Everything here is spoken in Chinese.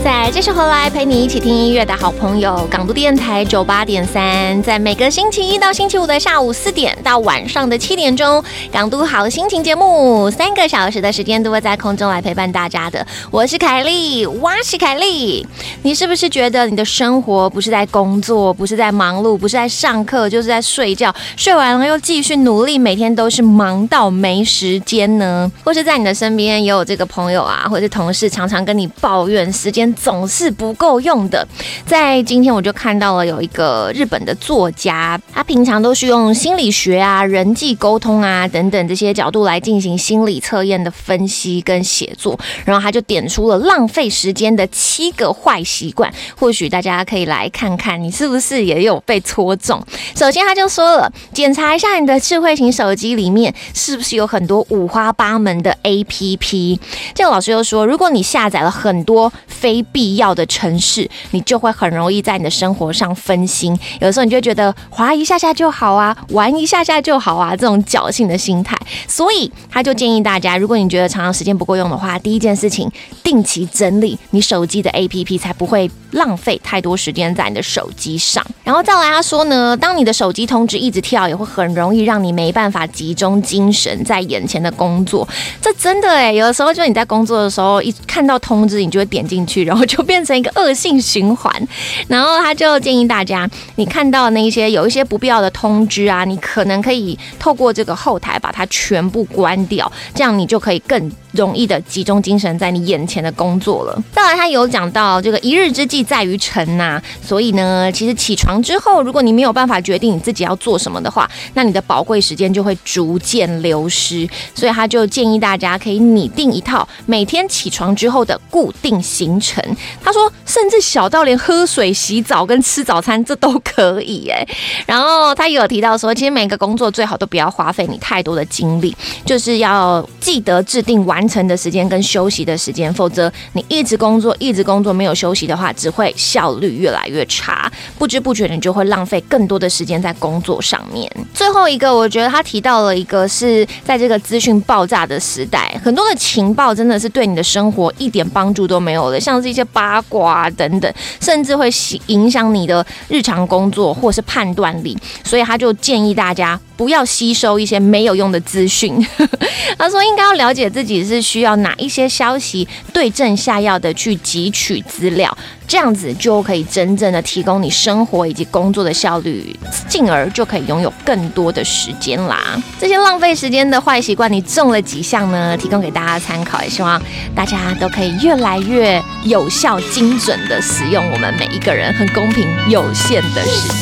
仔，继续回来陪你一起听音乐的好朋友，港都电台98.3，在每个星期一到星期五的下午4点到晚上的7点钟，港都好心情节目3个小时的时间都会在空中来陪伴大家的。我是凯莉，我是凯莉。你是不是觉得你的生活不是在工作，不是在忙碌，不是在上课，就是在睡觉，睡完了又继续努力，每天都是忙到没时间呢？或是在你的身边也有这个朋友啊，或者是同事常常跟你抱怨时间总是不够用的。在今天我就看到了有一个日本的作家，他平常都是用心理学啊、人际沟通啊等等这些角度来进行心理测验的分析跟写作，然后他就点出了浪费时间的7个坏习惯，或许大家可以来看看你是不是也有被戳中。首先他就说了，检查一下你的智慧型手机里面是不是有很多五花八门的 APP。 这个老师又说，如果你下载了很多非必要的程式，你就会很容易在你的生活上分心，有的时候你就会觉得滑一下下就好啊，玩一下下就好啊，这种侥幸的心态。所以他就建议大家，如果你觉得常常时间不够用的话，第一件事情，定期整理你手机的 APP， 才不会浪费太多时间在你的手机上。然后再来他说呢，当你的手机通知一直跳，也会很容易让你没办法集中精神在眼前的工作。这真的有的时候就你在工作的时候，一看到通知你就会点进去，然后就变成一个恶性循环。然后他就建议大家，你看到那些有一些不必要的通知啊，你可能可以透过这个后台把它全部关掉，这样你就可以更容易的集中精神在你眼前的工作了。再来他有讲到这个一日之计在于晨啊，所以呢，其实起床之后，如果你没有办法决定你自己要做什么的话，那你的宝贵时间就会逐渐流失。所以他就建议大家可以拟定一套每天起床之后的固定行程。他说，甚至小到连喝水、洗澡跟吃早餐这都可以然后他也有提到说，其实每个工作最好都不要花费你太多的精力，就是要记得制定完成的时间跟休息的时间，否则你一直工作没有休息的话，只会效率越来越差，不知不觉你就会浪费更多的时间在工作上面。最后一个，我觉得他提到了一个是在这个资讯爆炸的时代，很多的情报真的是对你的生活一点帮助都没有的，像是一些八卦等等，甚至会影响你的日常工作或是判断力。所以他就建议大家不要吸收一些没有用的资讯他说应该要了解自己是需要哪一些消息，对症下药的去汲取资料，这样子就可以真正的提供你生活以及工作的效率，进而就可以拥有更多的时间啦。这些浪费时间的坏习惯，你中了几项呢？提供给大家参考，也希望大家都可以越来越有效、精准的使用我们每一个人很公平有限的时间。